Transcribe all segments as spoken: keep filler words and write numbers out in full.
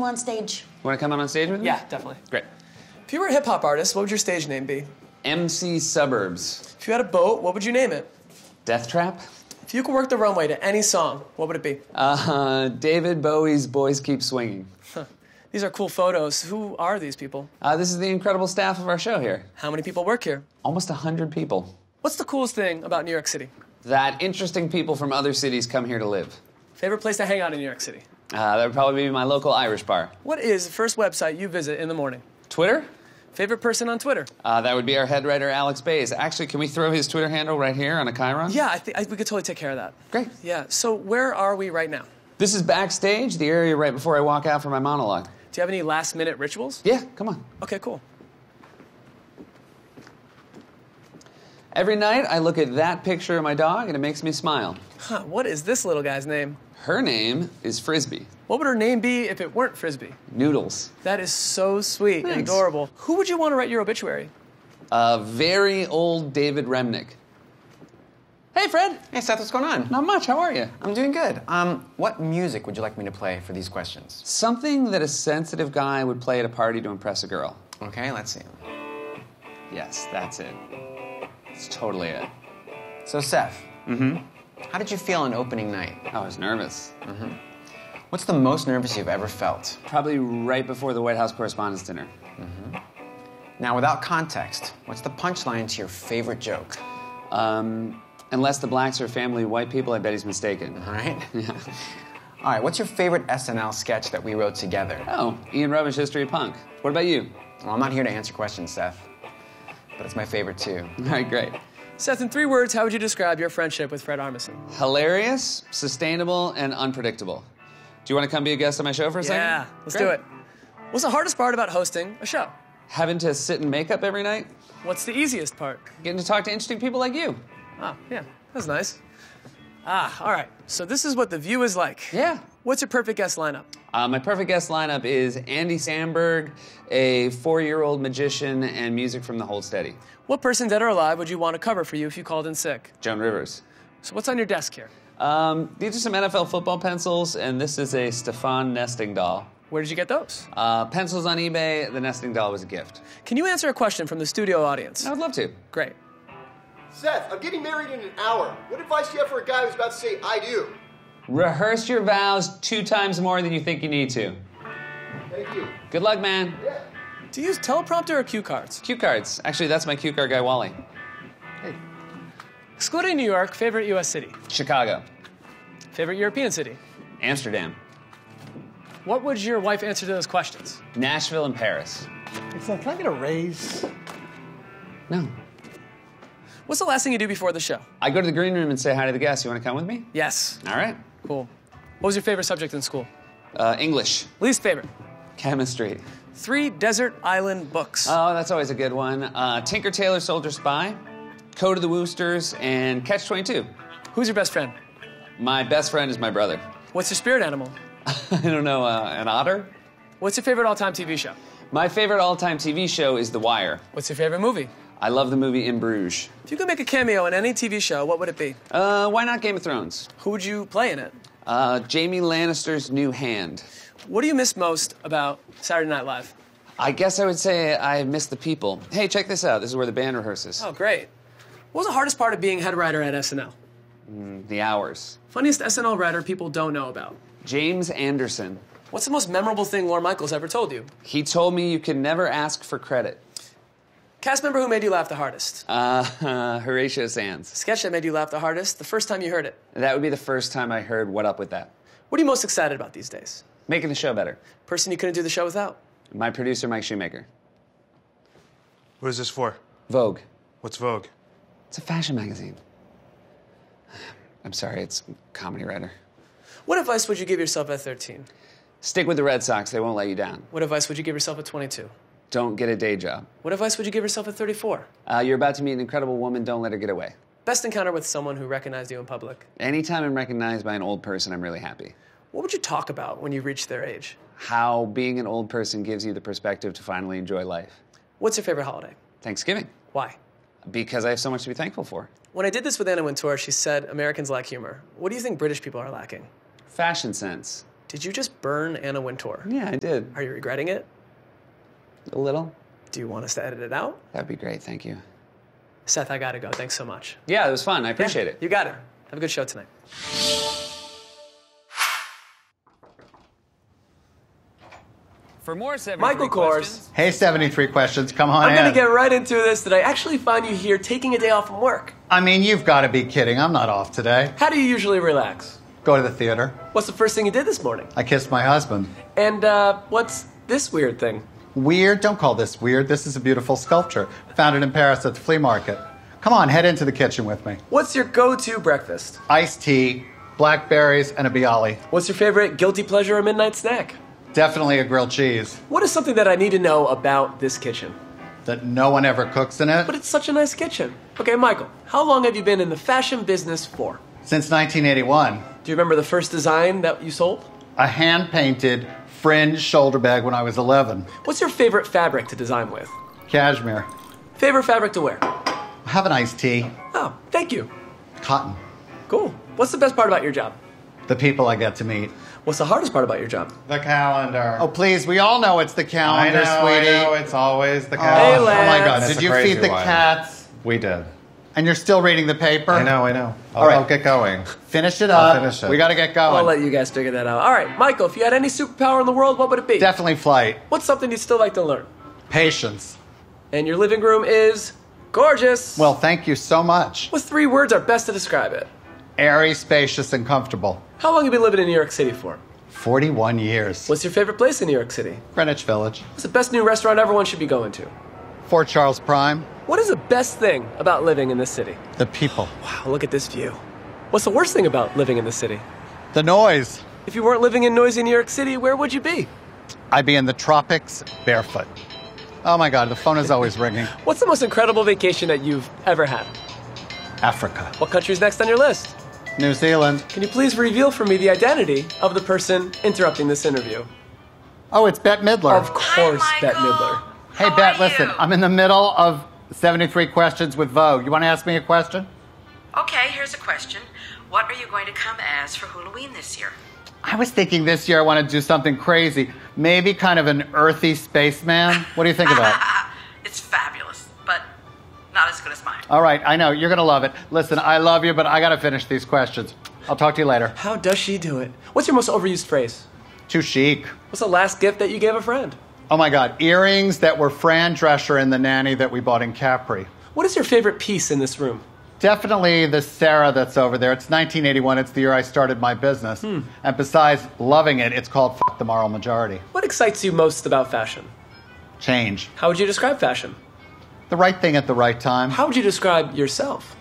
you on stage. Want to come out on stage with me? Yeah, definitely. Great. If you were a hip-hop artist, what would your stage name be? M C Suburbs. If you had a boat, what would you name it? Death Trap? If you could work the runway to any song, what would it be? Uh, David Bowie's Boys Keep Swinging. Huh. These are cool photos. Who are these people? Uh, this is the incredible staff of our show here. How many people work here? Almost a hundred people. What's the coolest thing about New York City? That interesting people from other cities come here to live. Favorite place to hang out in New York City? Uh, that would probably be my local Irish bar. What is the first website you visit in the morning? Twitter? Favorite person on Twitter? Uh, that would be our head writer, Alex Bays. Actually, can we throw his Twitter handle right here on a Chiron? Yeah, I think we could totally take care of that. Great. Yeah, so where are we right now? This is backstage, the area right before I walk out for my monologue. Do you have any last-minute rituals? Yeah, come on. Okay, cool. Every night, I look at that picture of my dog, and it makes me smile. Huh, what is this little guy's name? Her name is Frisbee. What would her name be if it weren't Frisbee? Noodles. That is so sweet and Thanks. adorable. Who would you want to write your obituary? A very old David Remnick. Hey, Fred. Hey, Seth, what's going on? Not much. How are you? I'm doing good. Um, what music would you like me to play for these questions? Something that a sensitive guy would play at a party to impress a girl. Okay, let's see. Yes, that's it. It's totally it. So, Seth. Mm-hmm. How did you feel on opening night? I was nervous. Mm-hmm. What's the most nervous you've ever felt? Probably right before the White House Correspondents' Dinner. Mm-hmm. Now, without context, what's the punchline to your favorite joke? Um, unless the blacks are family white people, I bet he's mistaken. All right. Yeah. All right, what's your favorite S N L sketch that we wrote together? Oh, Ian Rubbish History of Punk. What about you? Well, I'm not here to answer questions, Seth, but it's my favorite, too. All right, great. Seth, in three words, how would you describe your friendship with Fred Armisen? Hilarious, sustainable, and unpredictable. Do you want to come be a guest on my show for a second? Yeah, let's Great. do it. What's the hardest part about hosting a show? Having to sit in makeup every night? What's the easiest part? Getting to talk to interesting people like you. Ah, yeah, that's nice. Ah, all right. So this is what The View is like. Yeah. What's your perfect guest lineup? Uh, my perfect guest lineup is Andy Samberg, a four-year-old magician, and music from The Hold Steady. What person, dead or alive, would you want to cover for you if you called in sick? Joan Rivers. So what's on your desk here? Um, these are some N F L football pencils, and this is a Stefan nesting doll. Where did you get those? Uh, pencils on eBay. The nesting doll was a gift. Can you answer a question from the studio audience? I would love to. Great. Seth, I'm getting married in an hour. What advice do you have for a guy who's about to say I do? Rehearse your vows two times more than you think you need to. Thank you. Good luck, man. Yeah. Do you use teleprompter or cue cards? Cue cards. Actually, that's my cue card guy, Wally. Hey. Excluding New York, favorite U S city? Chicago. Favorite European city? Amsterdam. What would your wife answer to those questions? Nashville and Paris. Hey, son, can I get a raise? No. What's the last thing you do before the show? I go to the green room and say hi to the guests. You want to come with me? Yes. All right. Cool. What was your favorite subject in school? Uh, English. Least favorite? Chemistry. Three desert island books. Oh, that's always a good one. Uh, Tinker Tailor Soldier Spy, Code of the Woosters, and Catch twenty-two. Who's your best friend? My best friend is my brother. What's your spirit animal? I don't know, uh, an otter? What's your favorite all-time T V show? My favorite all-time T V show is The Wire. What's your favorite movie? I love the movie In Bruges. If you could make a cameo in any T V show, what would it be? Uh, why not Game of Thrones? Who would you play in it? Uh, Jamie Lannister's new hand. What do you miss most about Saturday Night Live? I guess I would say I miss the people. Hey, check this out. This is where the band rehearses. Oh, great. What was the hardest part of being head writer at S N L? Mm, the hours. Funniest S N L writer people don't know about? James Anderson. What's the most memorable thing Lorne Michaels ever told you? He told me you can never ask for credit. Cast member who made you laugh the hardest? Uh, uh, Horatio Sands. Sketch that made you laugh the hardest, the first time you heard it? That would be the first time I heard What Up With That. What are you most excited about these days? Making the show better. Person you couldn't do the show without? My producer, Mike Shoemaker. What is this for? Vogue. What's Vogue? It's a fashion magazine. I'm sorry, it's a comedy writer. What advice would you give yourself at thirteen? Stick with the Red Sox, they won't let you down. What advice would you give yourself at twenty-two? Don't get a day job. What advice would you give yourself at thirty-four? Uh, you're about to meet an incredible woman, don't let her get away. Best encounter with someone who recognized you in public? Anytime I'm recognized by an old person, I'm really happy. What would you talk about when you reach their age? How being an old person gives you the perspective to finally enjoy life. What's your favorite holiday? Thanksgiving. Why? Because I have so much to be thankful for. When I did this with Anna Wintour, she said Americans lack humor. What do you think British people are lacking? Fashion sense. Did you just burn Anna Wintour? Yeah, I did. Are you regretting it? A little. Do you want us to edit it out? That'd be great. Thank you. Seth, I gotta go. Thanks so much. Yeah, it was fun. I appreciate Yeah, it. You got it. Have a good show tonight. For more seventy-three Michael Kors. questions, Hey, seventy-three questions, come on I'm in. gonna get right into this. Did I actually find you here taking a day off from work? I mean, you've got to be kidding. I'm not off today. How do you usually relax? Go to the theater. What's the first thing you did this morning? I kissed my husband. And uh, what's this weird thing? Weird? Don't call this weird. This is a beautiful sculpture. Found it in Paris at the flea market. Come on, head into the kitchen with me. What's your go-to breakfast? Iced tea, blackberries, and a bialy. What's your favorite guilty pleasure or midnight snack? Definitely a grilled cheese. What is something that I need to know about this kitchen? That no one ever cooks in it. But it's such a nice kitchen. Okay, Michael, how long have you been in the fashion business for? Since nineteen eighty-one. Do you remember the first design that you sold? A hand-painted fringe shoulder bag when I was eleven. What's your favorite fabric to design with? Cashmere. Favorite fabric to wear? Have an iced tea. Oh, thank you. Cotton. Cool. What's the best part about your job? The people I get to meet. What's the hardest part about your job? The calendar. Oh, please, we all know it's the I calendar, know, sweetie. I know, it's always the Oh, calendar. Hey, oh Lance. my God, It's did a you crazy feed the one. cats? We did. And you're still reading the paper? I know, I know. I'll, All right. I'll get going. Finish it I'll up. finish it. We gotta get going. I'll let you guys figure that out. All right, Michael, if you had any superpower in the world, what would it be? Definitely flight. What's something you'd still like to learn? Patience. And your living room is gorgeous. Well, thank you so much. What three words are best to describe it? Airy, spacious, and comfortable. How long have you been living in New York City for? forty-one years. What's your favorite place in New York City? Greenwich Village. What's the best new restaurant everyone should be going to? Fort Charles Prime. What is the best thing about living in this city? The people. Wow, look at this view. What's the worst thing about living in this city? The noise. If you weren't living in noisy New York City, where would you be? I'd be in the tropics barefoot. Oh my God, the phone is always ringing. What's the most incredible vacation that you've ever had? Africa. What country's next on your list? New Zealand. Can you please reveal for me the identity of the person interrupting this interview? Oh, it's Bette Midler. Of course, Bette Midler. Hey, Bette, listen, I'm in the middle of seventy-three questions with Vogue. You want to ask me a question? Okay, here's a question. What are you going to come as for Halloween this year? I was thinking this year I want to do something crazy. Maybe kind of an earthy spaceman. What do you think of that? It's fabulous, but not as good as mine. All right, I know. You're going to love it. Listen, I love you, but I got to finish these questions. I'll talk to you later. How does she do it? What's your most overused phrase? Too chic. What's the last gift that you gave a friend? Oh my God, earrings that were Fran Drescher and the nanny that we bought in Capri. What is your favorite piece in this room? Definitely the Sarah that's over there. It's nineteen eighty-one. It's the year I started my business. Hmm. And besides loving it, it's called Fuck the Moral Majority. What excites you most about fashion? Change. How would you describe fashion? The right thing at the right time. How would you describe yourself?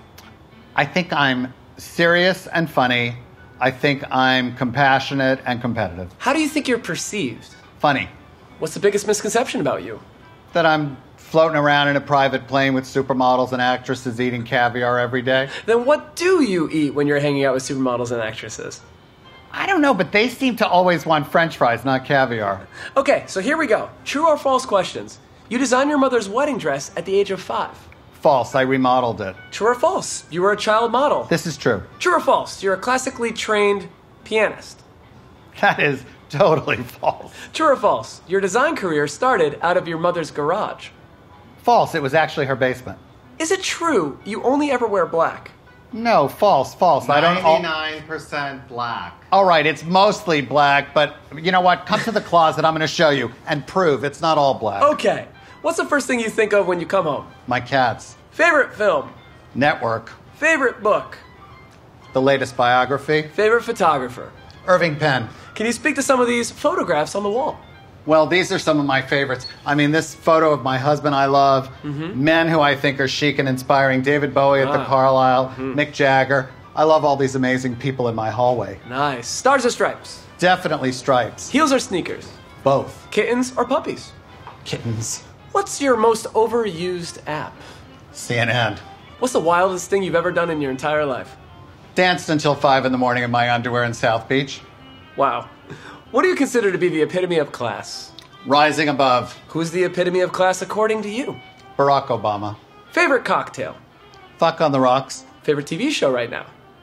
I think I'm serious and funny. I think I'm compassionate and competitive. How do you think you're perceived? Funny. What's the biggest misconception about you? That I'm floating around in a private plane with supermodels and actresses eating caviar every day. Then what do you eat when you're hanging out with supermodels and actresses? I don't know, but they seem to always want French fries, not caviar. Okay, so here we go. True or false questions. You designed your mother's wedding dress at the age of five. False. I remodeled it. True or false? You were a child model. This is true. True or false? You're a classically trained pianist. That is totally false. True or false? Your design career started out of your mother's garage. False. It was actually her basement. Is it true you only ever wear black? No, false, false. I don't. ninety-nine percent black. All right, it's mostly black, but you know what? Come to the closet. I'm going to show you and prove it's not all black. Okay. What's the first thing you think of when you come home? My cats. Favorite film? Network. Favorite book? The latest biography. Favorite photographer? Irving Penn. Can you speak to some of these photographs on the wall? Well, these are some of my favorites. I mean, this photo of my husband I love, mm-hmm. men who I think are chic and inspiring, David Bowie at ah. the Carlisle, mm-hmm. Mick Jagger. I love all these amazing people in my hallway. Nice. Stars or stripes? Definitely stripes. Heels or sneakers? Both. Kittens or puppies? Kittens. What's your most overused app? C N N. What's the wildest thing you've ever done in your entire life? Danced until five in the morning in my underwear in South Beach. Wow. What do you consider to be the epitome of class? Rising above. Who's the epitome of class according to you? Barack Obama. Favorite cocktail? Fuck on the rocks. Favorite T V show right now?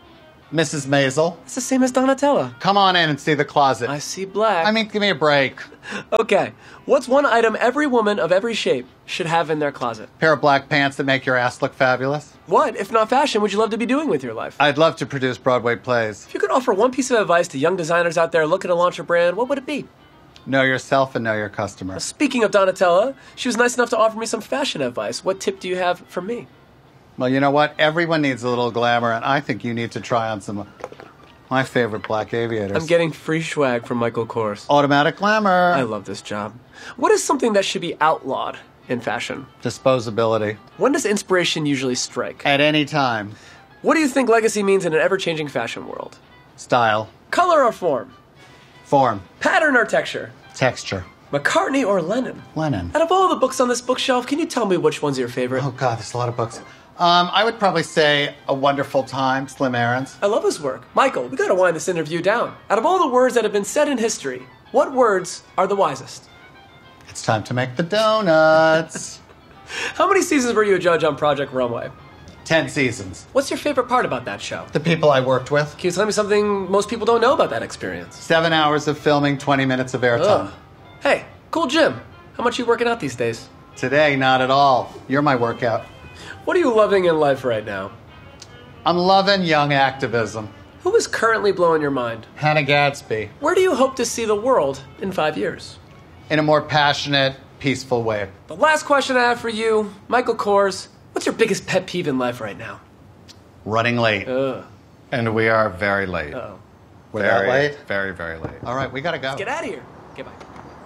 Missus Maisel. It's the same as Donatella. Come on in and see the closet. I see black. I mean, give me a break. Okay. What's one item every woman of every shape should have in their closet? Pair of black pants that make your ass look fabulous. What, if not fashion, would you love to be doing with your life? I'd love to produce Broadway plays. If you could offer one piece of advice to young designers out there looking to launch a brand, what would it be? Know yourself and know your customer. Speaking of Donatella, she was nice enough to offer me some fashion advice. What tip do you have for me? Well, you know what? Everyone needs a little glamour, and I think you need to try on some of my favorite black aviators. I'm getting free swag from Michael Kors. Automatic glamour. I love this job. What is something that should be outlawed in fashion? Disposability. When does inspiration usually strike? At any time. What do you think legacy means in an ever-changing fashion world? Style. Color or form? Form. Pattern or texture? Texture. McCartney or Lennon? Lennon. Out of all the books on this bookshelf, can you tell me which one's your favorite? Oh, God, there's a lot of books. Um, I would probably say A Wonderful Time, Slim Aarons. I love his work. Michael, we gotta wind this interview down. Out of all the words that have been said in history, what words are the wisest? It's time to make the donuts. How many seasons were you a judge on Project Runway? Ten seasons. What's your favorite part about that show? The people I worked with. Can you tell me something most people don't know about that experience? Seven hours of filming, twenty minutes of airtime. Ugh. Hey, cool Jim. How much are you working out these days? Today, not at all. You're my workout. What are you loving in life right now? I'm loving young activism. Who is currently blowing your mind? Hannah Gadsby. Where do you hope to see the world in five years? In a more passionate, peaceful way. The last question I have for you, Michael Kors, what's your biggest pet peeve in life right now? Running late. Ugh. And we are very late. Uh-oh. We're that Very, late? very, very late. All right, we gotta go. Get out of here. Okay, bye.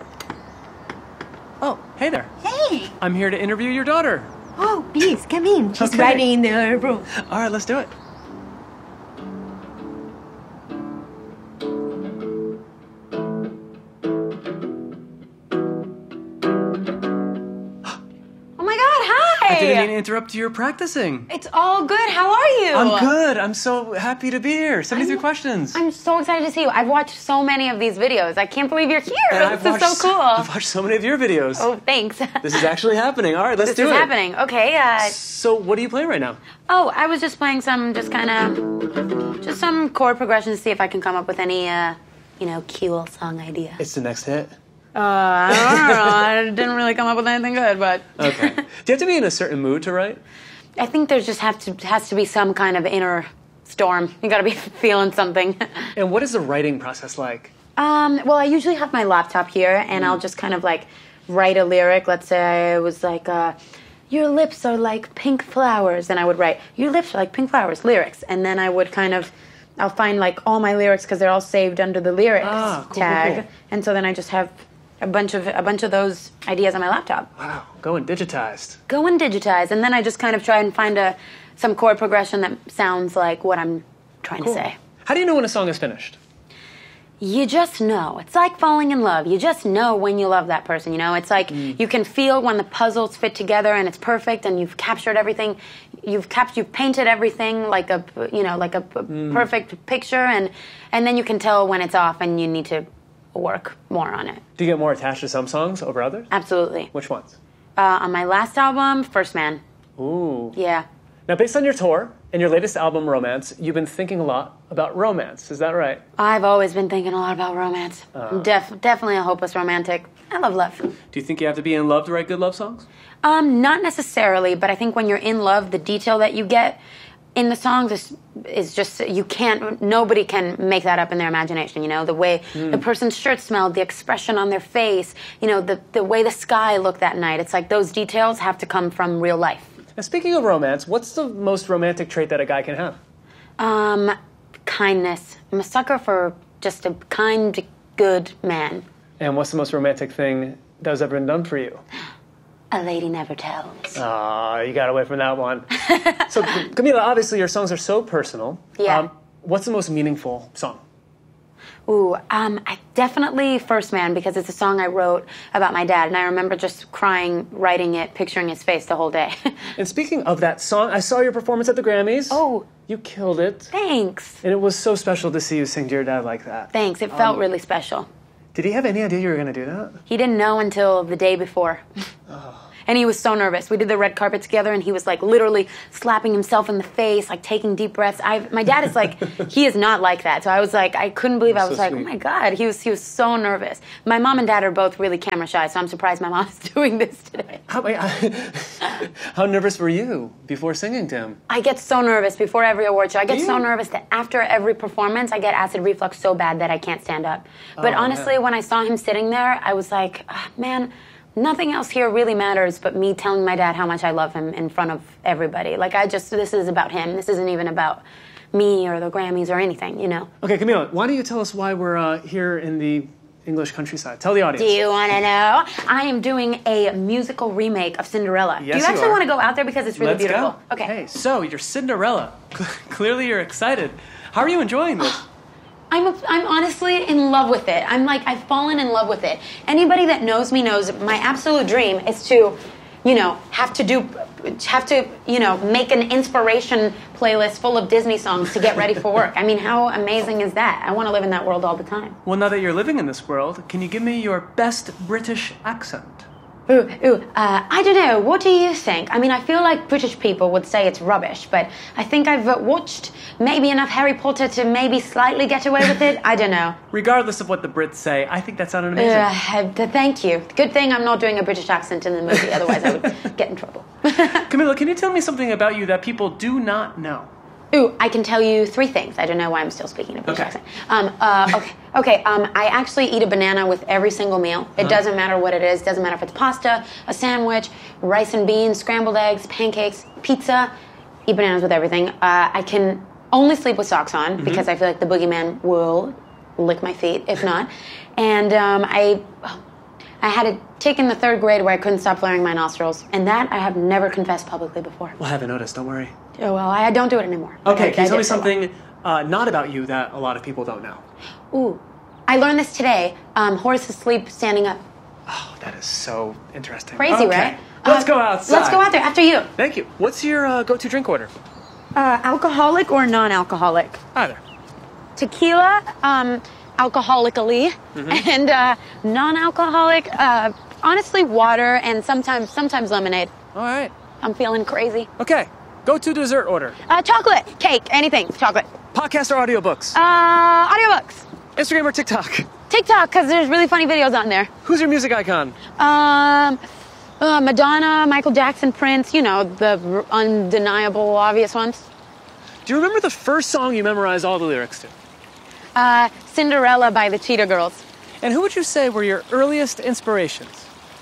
Oh, hey there. Hey! I'm here to interview your daughter. Oh, please, come in. She's Okay. riding in the room. All right, let's do it. Oh my God, hi! I didn't mean to interrupt your practicing. It's all good. How are you? I'm good. I'm so happy to be here. seventy-three questions. I'm so excited to see you. I've watched so many of these videos. I can't believe you're here. And I've This is watched, so cool. I've watched so many of your videos. Oh, thanks. This is actually happening. All right, let's This do is it. happening. Okay. Uh, So, what are you playing right now? oh, I was just playing some, just kind of, just some chord progressions to see if I can come up with any, uh, you know, cool song ideas. It's the next hit. Uh, I don't know. I didn't really come up with anything good, but Okay. Do you have to be in a certain mood to write? I think there's just have to has to be some kind of inner storm. You got to be feeling something. And what is the writing process like? Um, well, I usually have my laptop here, and I'll just kind of like write a lyric. Let's say it was like, uh, "Your lips are like pink flowers," and I would write, "Your lips are like pink flowers," lyrics, and then I would kind of, I'll find like all my lyrics because they're all saved under the lyrics Ah, cool, tag, cool, cool. and so then I just have a bunch of a bunch of those ideas on my laptop. Wow, going digitized. Go and digitize, and then I just kind of try and find a some chord progression that sounds like what I'm trying Cool. to say. How do you know when a song is finished? You just know. It's like falling in love. You just know when you love that person, you know? It's like you can feel when the puzzles fit together and it's perfect and you've captured everything. You've capt- you've painted everything like a, you know, like a p- perfect picture, and and then you can tell when it's off and you need to work more on it. Do you get more attached to some songs over others? Absolutely. Which ones? Uh, on my last album, First Man. Ooh. Yeah. Now, based on your tour and your latest album, Romance, you've been thinking a lot about romance. Is that right? I've always been thinking a lot about romance. I'm def- definitely a hopeless romantic. I love love. Do you think you have to be in love to write good love songs? Um, not necessarily, but I think when you're in love, the detail that you get in the songs is is just, you can't, nobody can make that up in their imagination, you know? The way the person's shirt smelled, the expression on their face, you know, the, the way the sky looked that night. It's like those details have to come from real life. Now, speaking of romance, what's the most romantic trait that a guy can have? Um, kindness. I'm a sucker for just a kind, good man. And what's the most romantic thing that has ever been done for you? A lady never tells. Ah, you got away from that one. So, Camila, obviously your songs are so personal. Yeah. What's the most meaningful song? Ooh, um, I definitely First Man, because it's a song I wrote about my dad, and I remember just crying, writing it, picturing his face the whole day. And speaking of that song, I saw your performance at the Grammys. Oh. You killed it. Thanks. And it was so special to see you sing to your dad like that. Thanks. It felt really special. Did he have any idea you were going to do that? He didn't know until the day before. and he was so nervous. We did the red carpet together, and he was like literally slapping himself in the face, like taking deep breaths. I, my dad is like, he is not like that. So I was like, I couldn't believe. I was so like, sweet. oh my god, he was he was so nervous. My mom and dad are both really camera shy, so I'm surprised my mom is doing this today. How, wait, how nervous were you before singing to him? I get so nervous before every award show. I get Do so you? nervous that after every performance, I get acid reflux so bad that I can't stand up. But Oh, honestly, yeah. when I saw him sitting there, I was like, ah, man, nothing else here really matters but me telling my dad how much I love him in front of everybody. Like, I just, this is about him. This isn't even about me or the Grammys or anything, you know? Okay, Camila, why don't you tell us why we're uh, here in the English countryside? Tell the audience. Do you want to know? I am doing a musical remake of Cinderella. Yes, Do you you actually are. want to go out there because it's really Let's beautiful? go. Okay. Hey, so you're Cinderella. Clearly you're excited. How are you enjoying this? I'm, a, I'm honestly in love with it. I'm like, I've fallen in love with it. Anybody that knows me knows my absolute dream is to, you know, have to do, have to, you know, make an inspiration playlist full of Disney songs to get ready for work. I mean, how amazing is that? I want to live in that world all the time. Well, now that you're living in this world, can you give me your best British accent? Ooh, ooh, uh, I don't know. What do you think? I mean, I feel like British people would say it's rubbish, but I think I've uh, watched maybe enough Harry Potter to maybe slightly get away with it. I don't know. Regardless of what the Brits say, I think that sounded amazing. Uh, th- thank you. Good thing I'm not doing a British accent in the movie, otherwise I would get in trouble. Camila, can you tell me something about you that people do not know? Ooh, I can tell you three things. I don't know why I'm still speaking a British Okay. accent. Um, uh, okay, okay. Um, I actually eat a banana with every single meal. It doesn't matter what it is. Doesn't matter if it's pasta, a sandwich, rice and beans, scrambled eggs, pancakes, pizza. Eat bananas with everything. Uh, I can only sleep with socks on because I feel like the boogeyman will lick my feet if not. And um, I, I had a tick in the third grade where I couldn't stop flaring my nostrils, and that I have never confessed publicly before. Well, I haven't noticed, don't worry. Oh, well, I don't do it anymore. I- Okay, can I you tell me did for a while. something uh, not about you that a lot of people don't know? Ooh, I learned this today. Um, horses sleep standing up. Oh, that is so interesting. Crazy, Okay. right? Let's Uh, go outside. Let's go out there after you. Thank you. What's your uh, go-to drink order? Uh, alcoholic or non-alcoholic? Either. Tequila, um, alcoholically, Mm-hmm. and uh, non-alcoholic. Uh, honestly, water and sometimes sometimes lemonade. All right. I'm feeling crazy. Okay. Go-to dessert order. Uh, chocolate, cake, anything, chocolate. Podcast or audiobooks? Uh, audiobooks, Instagram or TikTok? TikTok, because there's really funny videos on there. Who's your music icon? Um, uh, Madonna, Michael Jackson, Prince. You know, the r- undeniable, obvious ones. Do you remember the first song you memorized all the lyrics to? Uh, Cinderella by the Cheetah Girls. And who would you say were your earliest inspirations?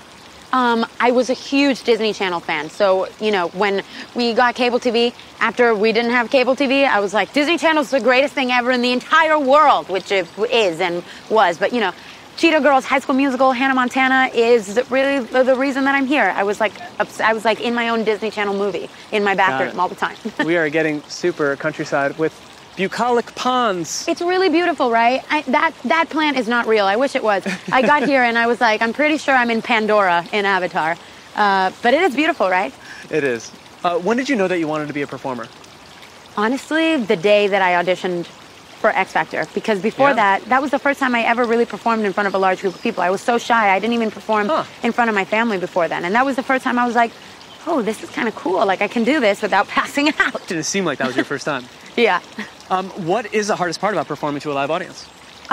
Um, I was a huge Disney Channel fan. So, you know, when we got cable T V, after we didn't have cable T V, I was like, Disney Channel's the greatest thing ever in the entire world, which it is and was. But, you know, Cheetah Girls, High School Musical, Hannah Montana is really the, the reason that I'm here. I was like, obs- I was like in my own Disney Channel movie in my bathroom it. all the time. We are getting super countryside with bucolic ponds. It's really beautiful, right? I, that that plant is not real. I wish it was. I got here and I was like, I'm pretty sure I'm in Pandora in Avatar. Uh, but it is beautiful, right? It is. Uh, when did you know that you wanted to be a performer? Honestly, the day that I auditioned for X Factor, because before Yeah. that, that was the first time I ever really performed in front of a large group of people. I was so shy. I didn't even perform Huh. in front of my family before then. And that was the first time I was like, oh, this is kind of cool. Like, I can do this without passing out. Did it seem like that was your first time? Yeah. Um, what is the hardest part about performing to a live audience?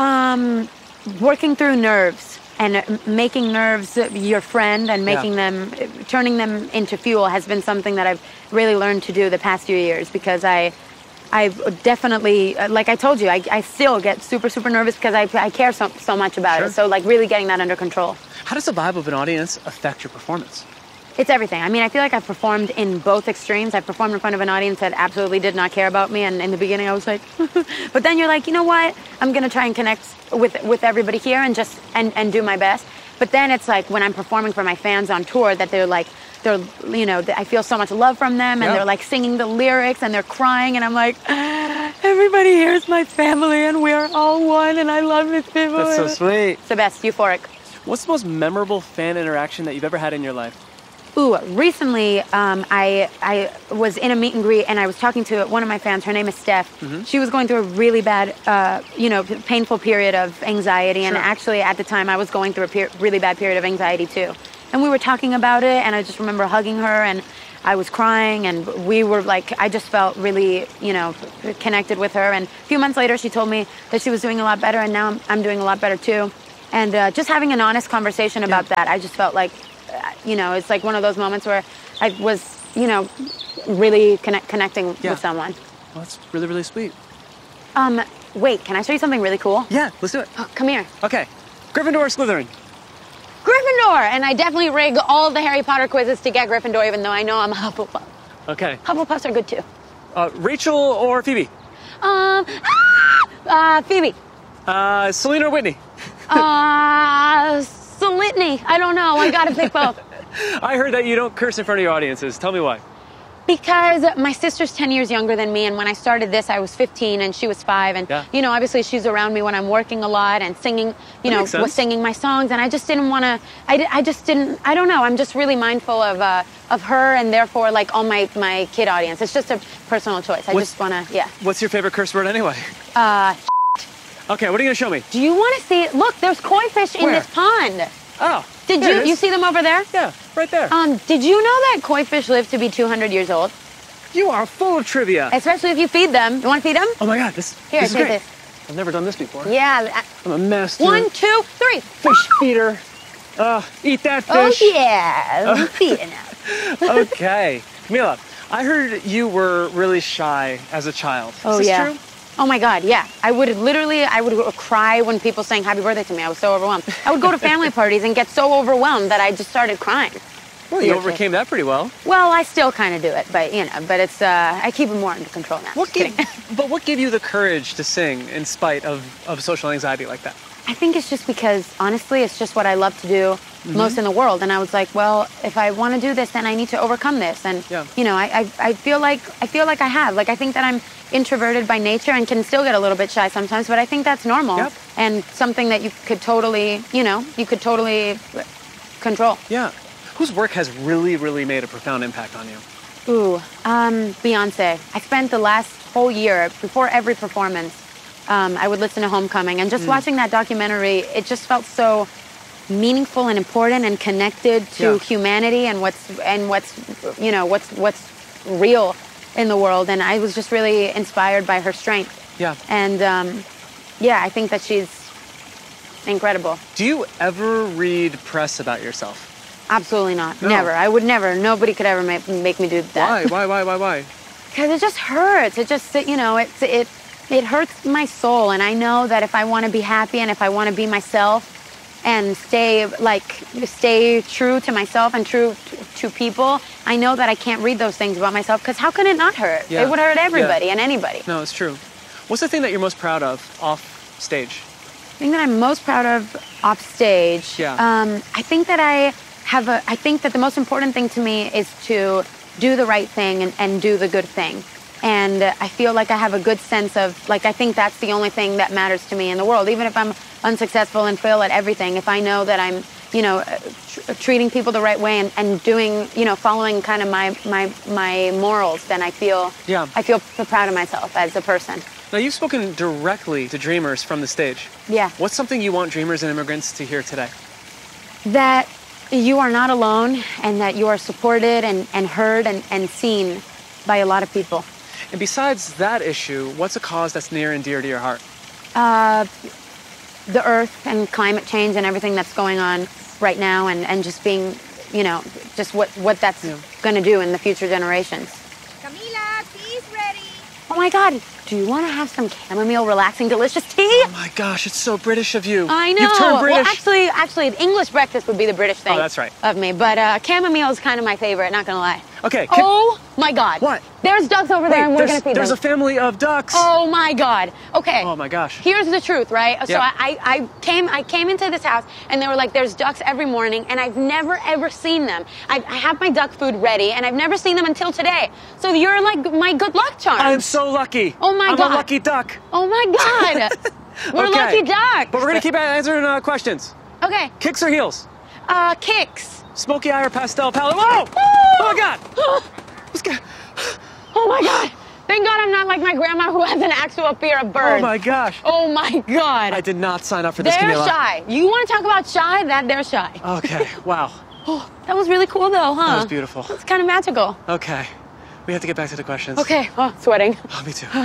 Um, working through nerves and uh, making nerves your friend and making Yeah. them, turning them into fuel has been something that I've really learned to do the past few years because I, I definitely, uh, like I told you, I, I still get super, super nervous because I, I care so, so much about Sure. it. So like really getting that under control. How does the vibe of an audience affect your performance? It's everything. I mean, I feel like I've performed in both extremes. I performed in front of an audience that absolutely did not care about me, and in the beginning I was like, but then you're like, you know what? I'm gonna try and connect with with everybody here and just and, and do my best. But then it's like when I'm performing for my fans on tour that they're like, they're you know, I feel so much love from them, and Yeah. they're like singing the lyrics and they're crying, and I'm like, everybody here is my family, and we're all one, and I love this people. That's so sweet. It's the best, euphoric. What's the most memorable fan interaction that you've ever had in your life? Ooh, recently um, I I was in a meet and greet and I was talking to one of my fans. Her name is Steph. Mm-hmm. She was going through a really bad, uh, you know, painful period of anxiety, and Sure. actually at the time I was going through a per- really bad period of anxiety too. And and we were talking about it, and I just remember hugging her, and I was crying, and we were like, I just felt really, you know, connected with her. And a few months later, she told me that she was doing a lot better, and now I'm, I'm doing a lot better too. And uh, just having an honest conversation about yeah. that, I just felt like, uh, you know, it's like one of those moments where I was, you know, really connect, connecting yeah. with someone. Well, that's really, really sweet. Um, wait, can I show you something really cool? Yeah, let's do it. Oh, come here. Okay. Gryffindor or Slytherin? Gryffindor! And I definitely rig all the Harry Potter quizzes to get Gryffindor, even though I know I'm a Hufflepuff. Okay. Hufflepuffs are good too. Uh, Rachel or Phoebe? Um, ah! uh, Phoebe. Uh, Selena or Whitney? uh, Selitney. I don't know. I gotta pick both. I heard that you don't curse in front of your audiences. Tell me why. Because my sister's ten years younger than me, and when I started this, I was fifteen, and she was five, and, yeah. you know, obviously she's around me when I'm working a lot and singing, you that know, was singing my songs, and I just didn't want to, I, I just didn't, I don't know, I'm just really mindful of uh, of her, and therefore, like, all my, my kid audience. It's just a personal choice. I what's, just want to, yeah. What's your favorite curse word anyway? Uh, Okay, what are you going to show me? Do you want to see, look, there's koi fish in Where? this pond. Oh, Did there you, it is. you see them over there? Yeah, right there. Um, did you know that koi fish live to be two hundred years old? You are full of trivia. Especially if you feed them. You want to feed them? Oh my God, this, Here, this is take great. this. I've never done this before. Yeah. I'm a master. One, two, three. Fish feeder. Uh, eat that fish. Oh, yeah. I'm feeding them. Okay. Camila, I heard you were really shy as a child. Is Oh, this yeah. true? Oh, my God, yeah. I would literally, I would cry when people sang happy birthday to me. I was so overwhelmed. I would go to family parties and get so overwhelmed that I just started crying. Well, you overcame that pretty well. Well, I still kind of do it, but, you know, but it's, uh, I keep it more under control now. What Just gave, but what gave you the courage to sing in spite of, of social anxiety like that? I think it's just because, honestly, it's just what I love to do mm-hmm. most in the world. And I was like, well, if I want to do this, then I need to overcome this. And, yeah. you know, I, I, I feel like I feel like I have. Like, I think that I'm introverted by nature and can still get a little bit shy sometimes, but I think that's normal. Yep. And something that you could totally, you know, you could totally control. Yeah. Whose work has really, really made a profound impact on you? Ooh, um, Beyonce. I spent the last whole year, before every performance, um, I would listen to Homecoming. And just mm. watching that documentary, it just felt so meaningful and important and connected to yeah. humanity and what's, and what's, you know, what's, what's real in the world. And I was just really inspired by her strength. Yeah. And, um, yeah, I think that she's incredible. Do you ever read press about yourself? Absolutely not. No. Never. I would never. Nobody could ever make, make me do that. Why? Why? Why? Why? Why? Because it just hurts. It just, you know, it, it, it hurts my soul. And I know that if I want to be happy and if I want to be myself and stay, like, stay true to myself and true to, to people, I know that I can't read those things about myself because how can it not hurt? Yeah. It would hurt everybody yeah. and anybody. No, it's true. What's the thing that you're most proud of off stage? The thing that I'm most proud of off stage, Yeah. um, I think that I have a, I think that the most important thing to me is to do the right thing and, and do the good thing. And I feel like I have a good sense of, like, I think that's the only thing that matters to me in the world. Even if I'm unsuccessful and fail at everything, if I know that I'm, you know, tr- treating people the right way and, and doing, you know, following kind of my, my, my morals, then I feel, yeah. I feel proud of myself as a person. Now, you've spoken directly to dreamers from the stage. Yeah. What's something you want dreamers and immigrants to hear today? That you are not alone and that you are supported and, and heard and, and seen by a lot of people. And besides that issue, what's a cause that's near and dear to your heart? Uh, the earth and climate change and everything that's going on right now and, and just being, you know, just what, what that's yeah. going to do in the future generations. Camila, tea's ready. Oh my God, do you want to have some chamomile relaxing delicious tea? Oh my gosh, it's so British of you. I know. You've turned British. Well, actually, actually, English breakfast would be the British thing. Oh, that's right. Of me, but uh, chamomile is kind of my favorite. Not gonna lie. Okay. Oh my God. What? There's ducks over Wait, there, and we're there's, gonna feed there's them. There's a family of ducks. Oh my God. Okay. Oh my gosh. Here's the truth, right? So Yeah. I, I came I came into this house and they were like, there's ducks every morning, and I've never ever seen them. I, I have my duck food ready, and I've never seen them until today. So you're like my good luck charm. I'm so lucky. Oh my I'm God. a lucky duck. Oh my God. We're Okay. lucky ducks. But we're gonna keep answering uh, questions. Okay. Kicks or heels? Uh, kicks. Smoky eye or pastel palette? Whoa! Oh my God! What's going? Oh my God. Thank God I'm not like my grandma who has an actual fear of birds. Oh my gosh. Oh my God. I did not sign up for this, They're Camila. shy. You want to talk about shy? That they're shy. Okay. Wow. Oh, that was really cool, though, huh? That was beautiful. It's kind of magical. Okay. We have to get back to the questions. Okay. Oh, sweating. Oh, me too.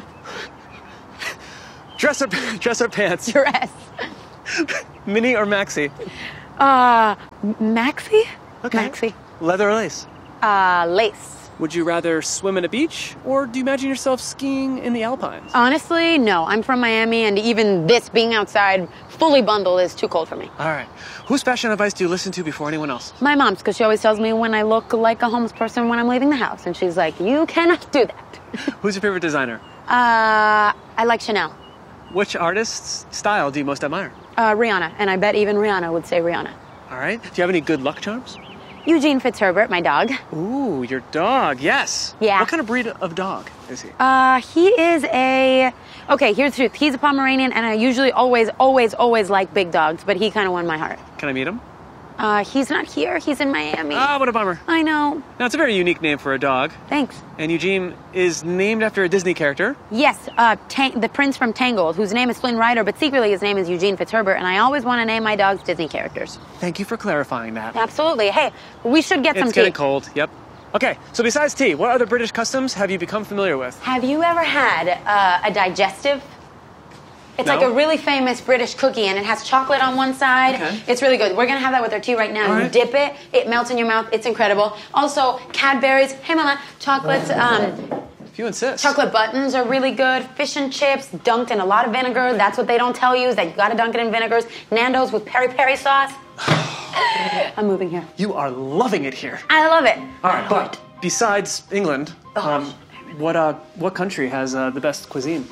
Dress or, dress or pants? Dress. Mini or maxi? Uh, maxi? Okay. Maxi. Leather or lace? Uh, lace. Would you rather swim in a beach, or do you imagine yourself skiing in the Alpines? Honestly, no. I'm from Miami, and even this, being outside, fully bundled, is too cold for me. All right. Whose fashion advice do you listen to before anyone else? My mom's, because she always tells me when I look like a homeless person when I'm leaving the house. And she's like, you cannot do that. Who's your favorite designer? Uh, I like Chanel. Which artist's style do you most admire? Uh, Rihanna. And I bet even Rihanna would say Rihanna. All right. Do you have any good luck charms? Eugene Fitzherbert, my dog. Ooh, your dog, yes. Yeah. What kind of breed of dog is he? Uh, he is a... Okay, here's the truth. He's a Pomeranian, and I usually always, always, always like big dogs, but he kind of won my heart. Can I meet him? Uh, he's not here. He's in Miami. Ah, what a bummer. I know. Now, it's a very unique name for a dog. Thanks. And Eugene is named after a Disney character. Yes, uh, Tang- the prince from Tangled, whose name is Flynn Rider, but secretly his name is Eugene Fitzherbert, and I always want to name my dogs Disney characters. Thank you for clarifying that. Absolutely. Hey, we should get it's some tea. It's getting cold, yep. Okay, so besides tea, what other British customs have you become familiar with? Have you ever had uh, a digestive? It's No. like a really famous British cookie, and it has chocolate on one side. Okay. It's really good. We're going to have that with our tea right now. All You right. dip it. It melts in your mouth. It's incredible. Also, Cadbury's, hey mama, chocolates, um, If you insist. chocolate buttons are really good. Fish and chips dunked in a lot of vinegar. That's what they don't tell you, is that you got to dunk it in vinegars. Nando's with peri-peri sauce. I'm moving here. You are loving it here. I love it. All right, but besides England, um, what uh, what country has uh, the best cuisine?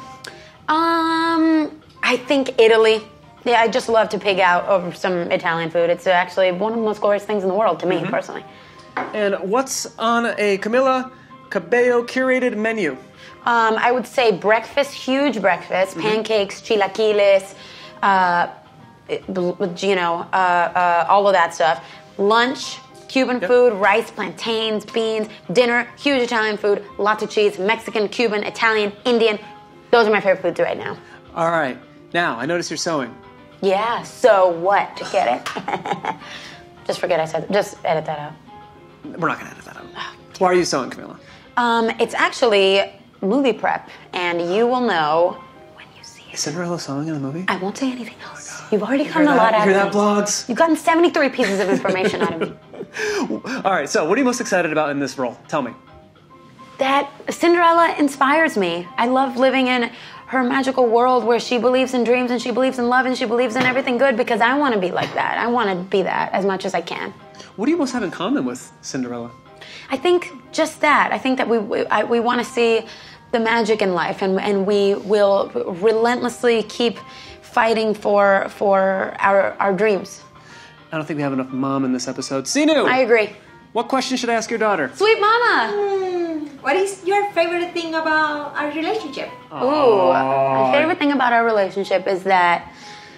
Um, I think Italy. Yeah, I just love to pig out over some Italian food. It's actually one of the most glorious things in the world to me, Mhm. personally. And what's on a Camila Cabello curated menu? Um, I would say breakfast, huge breakfast, Mhm. pancakes, chilaquiles, uh, you know, uh, uh, all of that stuff. Lunch, Cuban food, rice, plantains, beans. Dinner, huge Italian food, lots of cheese, Mexican, Cuban, Italian, Indian. Those are my favorite foods right now. All right. Now, I notice you're sewing. Yeah, so what? Get it? Just forget I said it. Just edit that out. We're not going to edit that out. Why are you sewing, Camila? Um, it's actually movie prep, and you will know. Is Cinderella sewing in the movie? I won't say anything else. You've already You gotten hear a lot that? out You of hear me. that, blogs? You've gotten seventy-three pieces of information out of me. All right, so what are you most excited about in this role? Tell me. That Cinderella inspires me. I love living in her magical world where she believes in dreams and she believes in love and she believes in everything good, because I want to be like that. I want to be that as much as I can. What do you most have in common with Cinderella? I think just that. I think that we we, I, we want to see the magic in life, and and we will relentlessly keep fighting for for our our dreams. I don't think we have enough mom in this episode. Sinu! I agree. What question should I ask your daughter? Sweet mama. Hmm, what is your favorite thing about our relationship? Ooh, my favorite thing about our relationship is that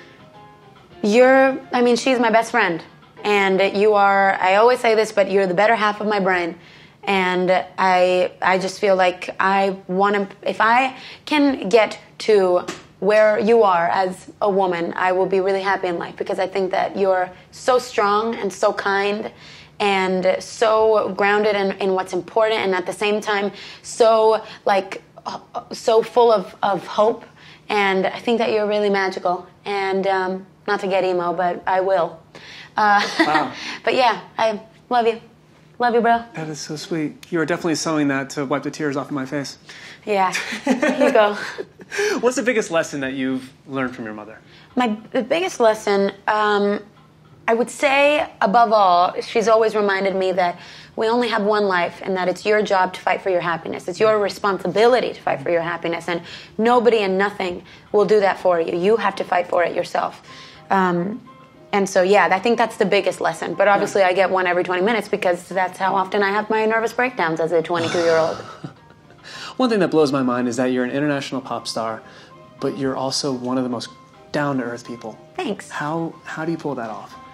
you're, I mean, she's my best friend. And you are, I always say this, but you're the better half of my brain. And I, I just feel like I want to, if I can get to where you are as a woman, I will be really happy in life, because I think that you're so strong and so kind and so grounded in, in what's important, and at the same time so like uh, so full of, of hope. And I think that you're really magical. And um, not to get emo, but I will. Uh, Wow. But yeah, I love you. Love you, bro. That is so sweet. You are definitely sewing that to wipe the tears off of my face. Yeah. Here you go. What's the biggest lesson that you've learned from your mother? My the biggest lesson, um, I would say, above all, she's always reminded me that we only have one life, and that it's your job to fight for your happiness. It's your responsibility to fight for your happiness, and nobody and nothing will do that for you. You have to fight for it yourself. Um, and so, yeah, I think that's the biggest lesson. But obviously, I get one every twenty minutes, because that's how often I have my nervous breakdowns as a twenty-two-year-old. One thing that blows my mind is that you're an international pop star, but you're also one of the most down-to-earth people. Thanks. How how do you pull that off?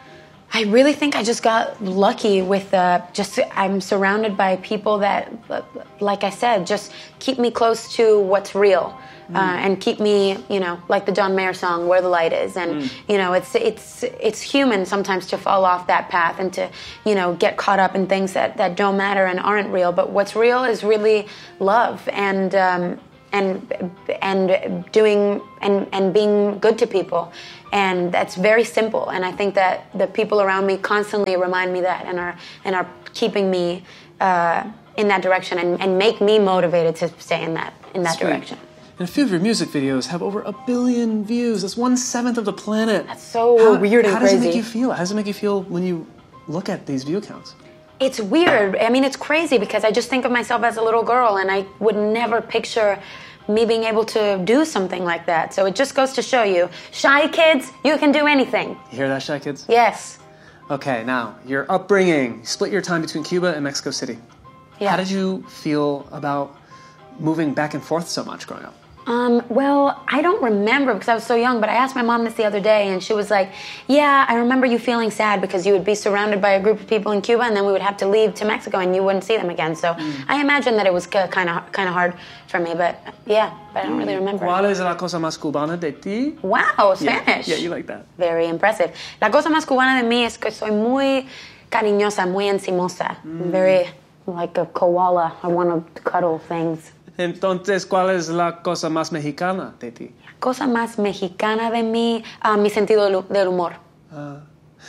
I really think I just got lucky with uh, just I'm surrounded by people that, like I said, just keep me close to what's real. Uh, and keep me, you know, like the John Mayer song, "Where the Light Is," and mm. you know, it's it's it's human sometimes to fall off that path and to, you know, get caught up in things that, that don't matter and aren't real. But what's real is really love and um, and and doing and and being good to people, and that's very simple. And I think that the people around me constantly remind me that and are and are keeping me uh, in that direction and, and make me motivated to stay in that in that Sweet. direction. And a few of your music videos have over a billion views. That's one seventh of the planet. That's so how, weird and how crazy. How does it make you feel? How does it make you feel when you look at these view counts? It's weird. I mean, it's crazy because I just think of myself as a little girl and I would never picture me being able to do something like that. So it just goes to show you, shy kids, you can do anything. You hear that, shy kids? Yes. Okay, now, your upbringing. You split your time between Cuba and Mexico City. Yeah. How did you feel about moving back and forth so much growing up? Um, well, I don't remember because I was so young, but I asked my mom this the other day and she was like, yeah, I remember you feeling sad because you would be surrounded by a group of people in Cuba and then we would have to leave to Mexico and you wouldn't see them again. So mm. I imagine that it was kind of kind of hard for me, but yeah, but I don't really remember. ¿Cuál es la cosa más cubana de ti? Wow, Spanish. Yeah, yeah, you like that. Very impressive. La cosa más cubana de mí es que soy muy cariñosa, muy encimosa. Mm. Very like a koala. I want to cuddle things. Entonces, ¿cuál es la cosa más mexicana de ti? La cosa más mexicana de mí, uh, mi sentido del, del humor. Uh,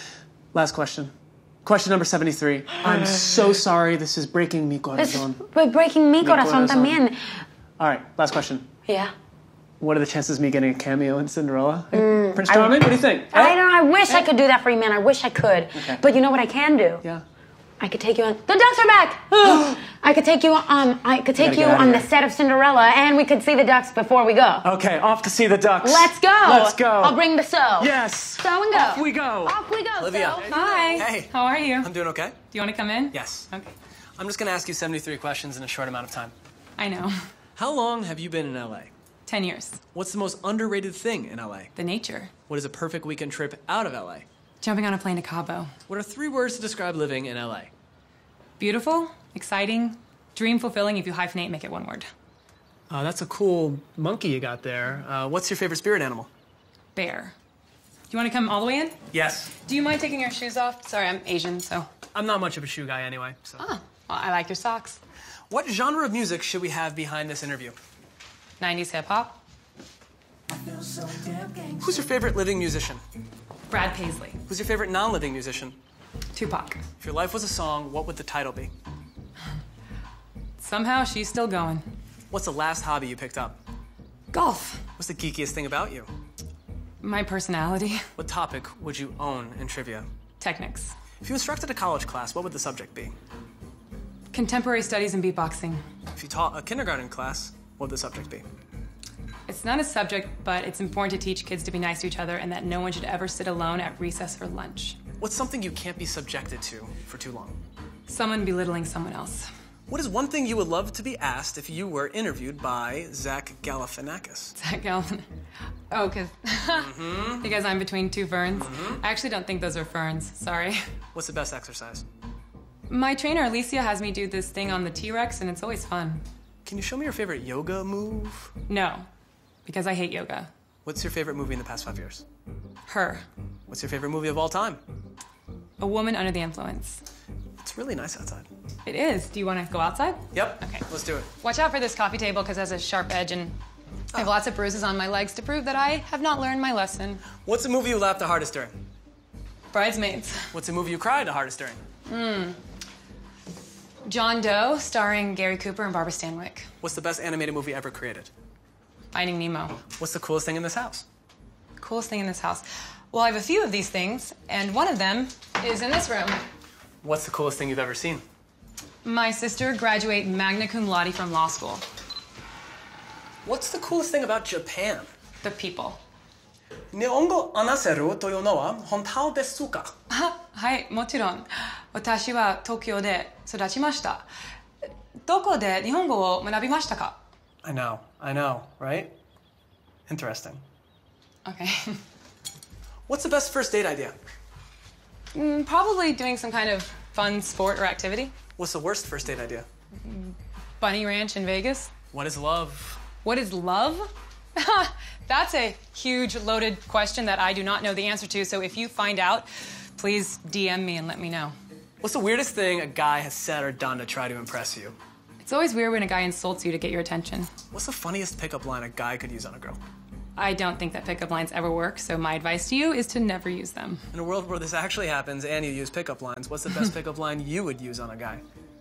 last question. Question number seventy-three. I'm so sorry, this is breaking mi corazón. It's breaking mi, mi corazón, corazón también. All right, last question. Yeah. What are the chances of me getting a cameo in Cinderella? Mm, Prince Charming, I, what do you think? I don't know, I wish hey. I could do that for you, man. I wish I could. Okay. But you know what I can do? Yeah. I could take you on. The ducks are back. I could take you. Um, I could take you on the set of Cinderella, and we could see the ducks before we go. Okay, off to see the ducks. Let's go. Let's go. I'll bring the sew. Yes. Sew and go. Off we go. Off we go. Olivia. Sew. Hi. Hey. How are you? I'm doing okay. Do you want to come in? Yes. Okay. I'm just going to ask you seventy-three questions in a short amount of time. I know. How long have you been in L A? Ten years. What's the most underrated thing in L A? The nature. What is a perfect weekend trip out of L A? Jumping on a plane to Cabo. What are three words to describe living in L A? Beautiful, exciting, dream fulfilling. If you hyphenate, make it one word. Uh, that's a cool monkey you got there. Uh, what's your favorite spirit animal? Bear. Do you want to come all the way in? Yes. Do you mind taking your shoes off? Sorry, I'm Asian, so. I'm not much of a shoe guy anyway, so. Oh, well, I like your socks. What genre of music should we have behind this interview? nineties hip hop. Who's your favorite living musician? Brad Paisley. Who's your favorite non-living musician? Tupac. If your life was a song, what would the title be? Somehow she's still going. What's the last hobby you picked up? Golf. What's the geekiest thing about you? My personality. What topic would you own in trivia? Technics. If you instructed a college class, what would the subject be? Contemporary studies and beatboxing. If you taught a kindergarten class, what would the subject be? It's not a subject, but it's important to teach kids to be nice to each other and that no one should ever sit alone at recess or lunch. What's something you can't be subjected to for too long? Someone belittling someone else. What is one thing you would love to be asked if you were interviewed by Zach Galifianakis? Zach Galifianakis. Oh, because mm-hmm. because I'm between two ferns. Mm-hmm. I actually don't think those are ferns. Sorry. What's the best exercise? My trainer, Alicia, has me do this thing on the T-Rex, and it's always fun. Can you show me your favorite yoga move? No, because I hate yoga. What's your favorite movie in the past five years? Her. What's your favorite movie of all time? A Woman Under the Influence. It's really nice outside. It is. Do you want to go outside? Yep. Okay. Let's do it. Watch out for this coffee table because it has a sharp edge and I have lots of bruises on my legs to prove that I have not learned my lesson. What's the movie you laughed the hardest during? Bridesmaids. What's the movie you cried the hardest during? Hmm. John Doe, starring Gary Cooper and Barbara Stanwyck. What's the best animated movie ever created? Finding Nemo. What's the coolest thing in this house? Coolest thing in this house? Well, I have a few of these things, and one of them is in this room. What's the coolest thing you've ever seen? My sister graduated magna cum laude from law school. What's the coolest thing about Japan? The people. Nihongo anaseru toいうのは本当ですか? はい、もちろん。私は東京で育ちました。どこで日本語を学びましたか? I know, I know, right? Interesting. Okay. What's the best first date idea? Mm, probably doing some kind of fun sport or activity. What's the worst first date idea? Bunny Ranch in Vegas. What is love? What is love? That's a huge, loaded question that I do not know the answer to, so if you find out, please D M me and let me know. What's the weirdest thing a guy has said or done to try to impress you? It's always weird when a guy insults you to get your attention. What's the funniest pickup line a guy could use on a girl? I don't think that pickup lines ever work, so my advice to you is to never use them. In a world where this actually happens and you use pickup lines, what's the best pickup line you would use on a guy?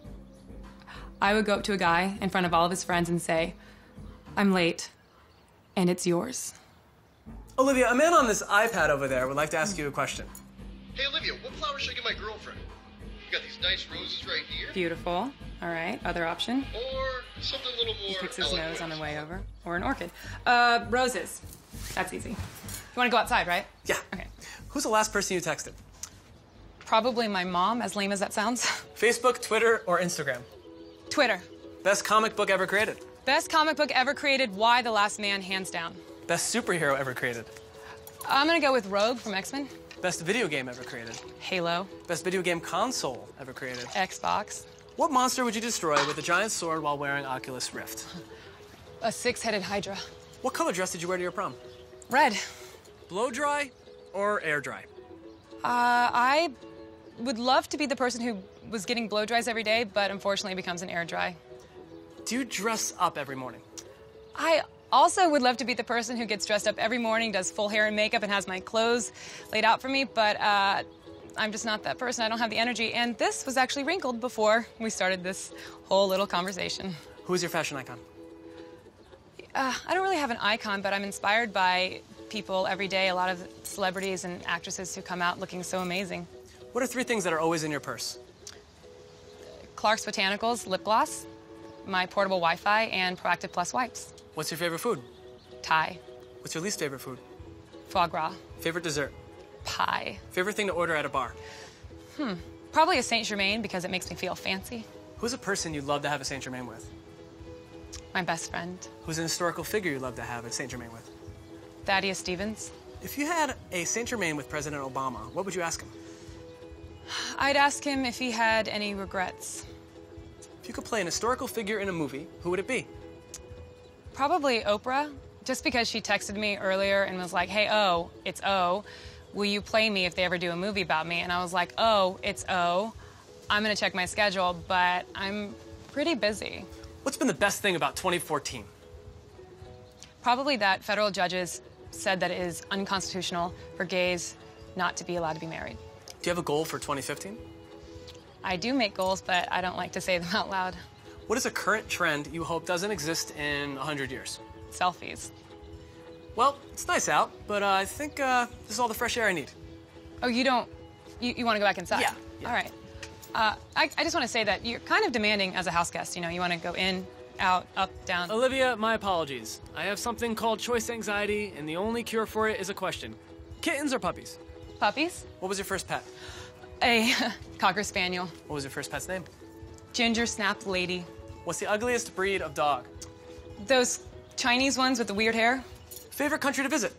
I would go up to a guy in front of all of his friends and say, I'm late, and it's yours. Olivia, a man on this iPad over there would like to ask you a question. Hey, Olivia, what flowers should I get my girlfriend? You got these nice roses right here. Beautiful. All right, other option? Or something a little more He picks his elegant. nose on the way over. Or an orchid. Uh, roses. That's easy. You want to go outside, right? Yeah. Okay. Who's the last person you texted? Probably my mom, as lame as that sounds. Facebook, Twitter, or Instagram? Twitter. Best comic book ever created? Best comic book ever created, Y: The Last Man, hands down. Best superhero ever created? I'm gonna go with Rogue from X-Men. Best video game ever created? Halo. Best video game console ever created? Xbox. What monster would you destroy with a giant sword while wearing Oculus Rift? A six-headed Hydra. What color dress did you wear to your prom? Red. Blow dry or air dry? Uh, I would love to be the person who was getting blow dries every day, but unfortunately it becomes an air dry. Do you dress up every morning? I also would love to be the person who gets dressed up every morning, does full hair and makeup, and has my clothes laid out for me, but uh, I'm just not that person. I don't have the energy, and this was actually wrinkled before we started this whole little conversation. Who's your fashion icon? Uh, I don't really have an icon, but I'm inspired by people every day, a lot of celebrities and actresses who come out looking so amazing. What are three things that are always in your purse? Clark's Botanicals lip gloss, my portable Wi-Fi, and Proactive Plus wipes. What's your favorite food? Thai. What's your least favorite food? Foie gras. Favorite dessert? Pie. Favorite thing to order at a bar? Hmm. Probably a Saint Germain because it makes me feel fancy. Who's a person you'd love to have a Saint Germain with? My best friend. Who's an historical figure you'd love to have a Saint Germain with? Thaddeus Stevens. If you had a Saint Germain with President Obama, what would you ask him? I'd ask him if he had any regrets. If you could play an historical figure in a movie, who would it be? Probably Oprah, just because she texted me earlier and was like, hey, O, it's O. Will you play me if they ever do a movie about me? And I was like, oh, it's O. I'm gonna check my schedule, but I'm pretty busy. What's been the best thing about twenty fourteen? Probably that federal judges said that it is unconstitutional for gays not to be allowed to be married. Do you have a goal for twenty fifteen? I do make goals, but I don't like to say them out loud. What is a current trend you hope doesn't exist in one hundred years? Selfies. Well, it's nice out, but uh, I think uh, this is all the fresh air I need. Oh, you don't... You, you want to go back inside? Yeah. yeah. All right. Uh, I, I just want to say that you're kind of demanding as a house guest. You know, you want to go in, out, up, down. Olivia, my apologies. I have something called choice anxiety, and the only cure for it is a question. Kittens or puppies? Puppies? What was your first pet? A Cocker Spaniel. What was your first pet's name? Ginger Snap Lady. What's the ugliest breed of dog? Those Chinese ones with the weird hair. Favorite country to visit?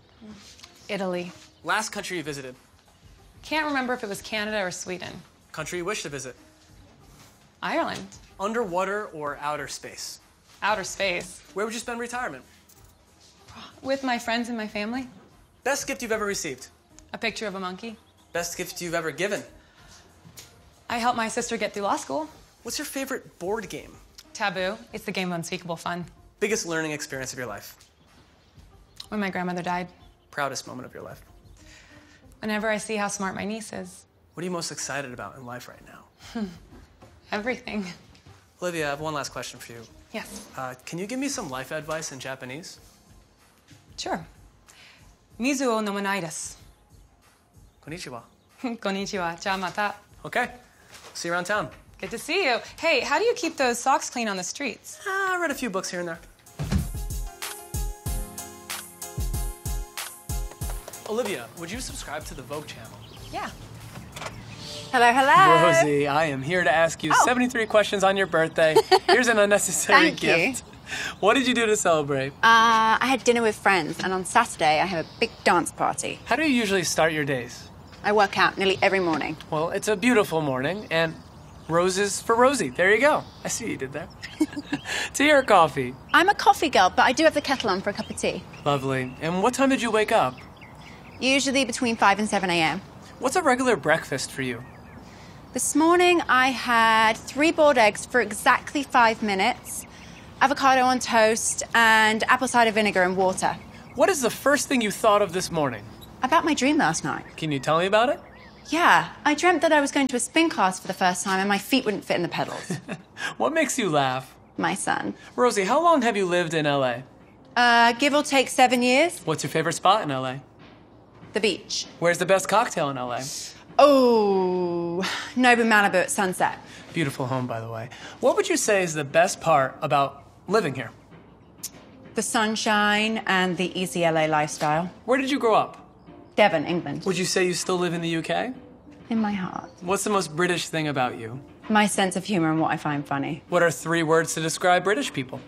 Italy. Last country you visited? Can't remember if it was Canada or Sweden. Country you wish to visit? Ireland. Underwater or outer space? Outer space. Where would you spend retirement? With my friends and my family. Best gift you've ever received? A picture of a monkey. Best gift you've ever given? I helped my sister get through law school. What's your favorite board game? Taboo. It's the game of unspeakable fun. Biggest learning experience of your life? When my grandmother died. Proudest moment of your life? Whenever I see how smart my niece is. What are you most excited about in life right now? Everything. Olivia, I have one last question for you. Yes. Uh, can you give me some life advice in Japanese? Sure. Mizu o nomanai desu. Konnichiwa. Konnichiwa. Ciao mata. Okay. See you around town. Good to see you. Hey, how do you keep those socks clean on the streets? Uh, I read a few books here and there. Olivia, would you subscribe to the Vogue channel? Yeah. Hello, hello. Rosie, I am here to ask you Oh. seventy-three questions on your birthday. Here's an unnecessary Thank gift. What did you do to celebrate? Uh, I had dinner with friends, and on Saturday I have a big dance party. How do you usually start your days? I work out nearly every morning. Well, it's a beautiful morning, and roses for Rosie. There you go. I see what you did there. Tea or coffee? I'm a coffee girl, but I do have the kettle on for a cup of tea. Lovely. And what time did you wake up? Usually between five and seven a.m. What's a regular breakfast for you? This morning I had three boiled eggs for exactly five minutes, avocado on toast, and apple cider vinegar and water. What is the first thing you thought of this morning? About my dream last night. Can you tell me about it? Yeah, I dreamt that I was going to a spin class for the first time and my feet wouldn't fit in the pedals. What makes you laugh? My son. Rosie, how long have you lived in L A? Uh, give or take seven years. What's your favorite spot in L A? The beach. Where's the best cocktail in L A? Oh, Nobu Malibu at sunset. Beautiful home, by the way. What would you say is the best part about living here? The sunshine and the easy L A lifestyle. Where did you grow up? Devon, England. Would you say you still live in the U K? In my heart. What's the most British thing about you? My sense of humor and what I find funny. What are three words to describe British people?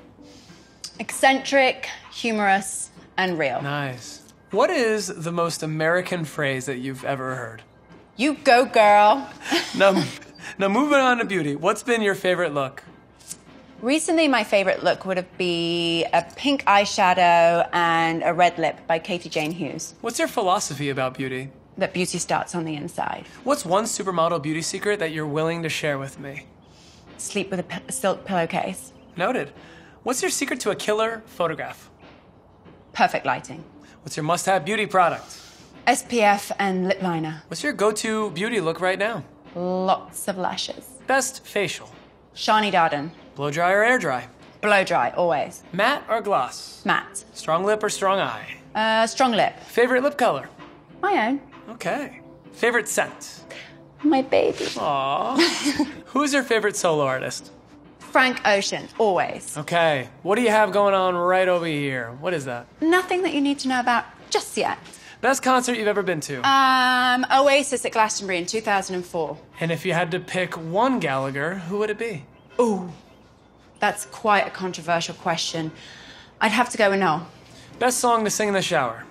Eccentric, humorous, and real. Nice. What is the most American phrase that you've ever heard? You go, girl. Now, now moving on to beauty. What's been your favorite look? Recently, my favorite look would have been a pink eyeshadow and a red lip by Katie Jane Hughes. What's your philosophy about beauty? That beauty starts on the inside. What's one supermodel beauty secret that you're willing to share with me? Sleep with a, p- a silk pillowcase. Noted. What's your secret to a killer photograph? Perfect lighting. What's your must-have beauty product? S P F and lip liner. What's your go-to beauty look right now? Lots of lashes. Best facial? Shani Darden. Blow dry or air dry? Blow dry, always. Matte or gloss? Matte. Strong lip or strong eye? Uh, strong lip. Favorite lip color? My own. Okay. Favorite scent? My baby. Aww. Who's your favorite solo artist? Frank Ocean, always. Okay. What do you have going on right over here? What is that? Nothing that you need to know about just yet. Best concert you've ever been to? Um, Oasis at Glastonbury in two thousand four. And if you had to pick one Gallagher, who would it be? Ooh, that's quite a controversial question. I'd have to go with Noel. Best song to sing in the shower?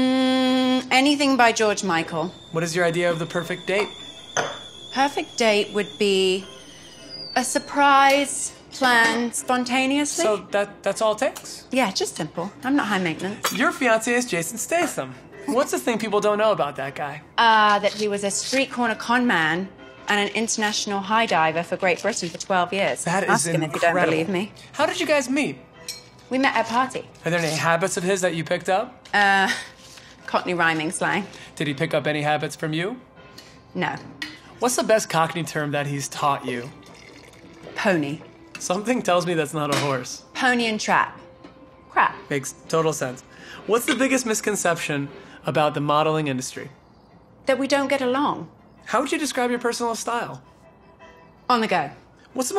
Mm, anything by George Michael. What is your idea of the perfect date? Perfect date would be a surprise planned spontaneously. So that that's all it takes? Yeah, just simple. I'm not high maintenance. Your fiancé is Jason Statham. What's the thing people don't know about that guy? Uh, that he was a street corner con man and an international high diver for Great Britain for twelve years. That is Ask him incredible. if you don't believe me. How did you guys meet? We met at a party. Are there any habits of his that you picked up? Uh, Cockney rhyming slang. Did he pick up any habits from you? No. What's the best Cockney term that he's taught you? Pony. Something tells me that's not a horse. Pony and trap. Crap. Makes total sense. What's the biggest misconception about the modeling industry? That we don't get along. How would you describe your personal style? On the go. What's the